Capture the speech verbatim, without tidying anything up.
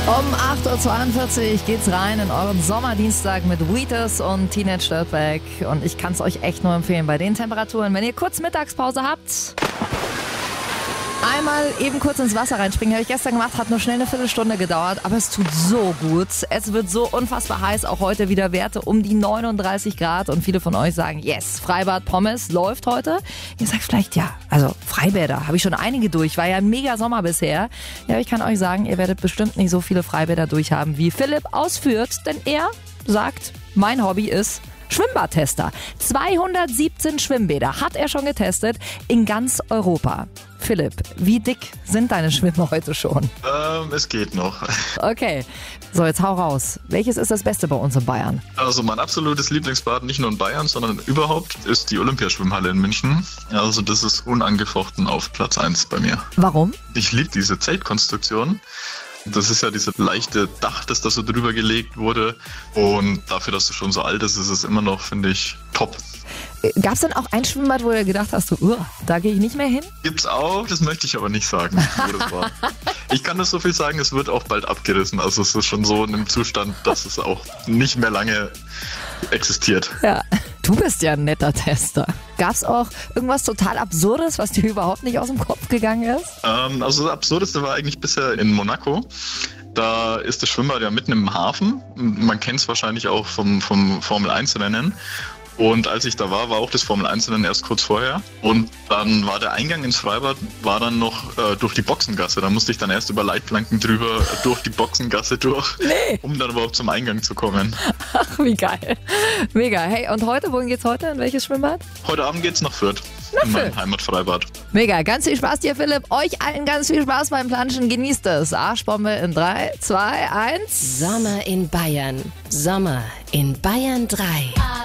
Um acht Uhr zweiundvierzig geht's rein in euren Sommerdienstag mit Wheatus und Teenage Dirtbag. Und ich kann es euch echt nur empfehlen, bei den Temperaturen, wenn ihr kurz Mittagspause habt, einmal eben kurz ins Wasser reinspringen. Habe ich gestern gemacht, hat nur schnell eine Viertelstunde gedauert, aber es tut so gut. Es wird so unfassbar heiß, auch heute wieder Werte um die neununddreißig Grad und viele von euch sagen, yes, Freibad Pommes läuft heute. Ihr sagt vielleicht, ja, also Freibäder habe ich schon einige durch, war ja ein mega Sommer bisher. Ja, aber ich kann euch sagen, ihr werdet bestimmt nicht so viele Freibäder durchhaben, wie Philipp ausführt, denn er sagt, mein Hobby ist Schwimmbadtester. zweihundertsiebzehn Schwimmbäder hat er schon getestet in ganz Europa. Philipp, wie dick sind deine Schwimmer heute schon? Ähm, es geht noch. Okay, so jetzt hau raus. Welches ist das Beste bei uns in Bayern? Also mein absolutes Lieblingsbad, nicht nur in Bayern, sondern überhaupt, ist die Olympiaschwimmhalle in München. Also das ist unangefochten auf Platz eins bei mir. Warum? Ich liebe diese Zeltkonstruktion. Das ist ja dieses leichte Dach, das da so drüber gelegt wurde. Und dafür, dass es schon so alt ist, ist es immer noch, finde ich, top. Gab es denn auch ein Schwimmbad, wo du gedacht hast, so, da gehe ich nicht mehr hin? Gibt's auch, das möchte ich aber nicht sagen, wo das war. Ich kann das so viel sagen, es wird auch bald abgerissen. Also es ist schon so in einem Zustand, dass es auch nicht mehr lange existiert. Ja, du bist ja ein netter Tester. Gab es auch irgendwas total Absurdes, was dir überhaupt nicht aus dem Kopf gegangen ist? Ähm, also das Absurdeste war eigentlich bisher in Monaco. Da ist das Schwimmbad ja mitten im Hafen. Man kennt es wahrscheinlich auch vom, vom Formel eins Rennen. Und als ich da war, war auch das Formel eins Rennen erst kurz vorher. Und dann war der Eingang ins Freibad, war dann noch äh, durch die Boxengasse. Da musste ich dann erst über Leitplanken drüber, durch die Boxengasse durch, nee. um dann überhaupt zum Eingang zu kommen. Ach, wie geil. Mega. Hey, und heute, wohin geht's heute? In welches Schwimmbad? Heute Abend geht's nach Fürth. Nach in meinem Fürth. Heimatfreibad. Mega. Ganz viel Spaß dir, Philipp. Euch allen ganz viel Spaß beim Planschen. Genießt es. Arschbombe in drei, zwei, eins. Sommer in Bayern. Sommer in Bayern drei.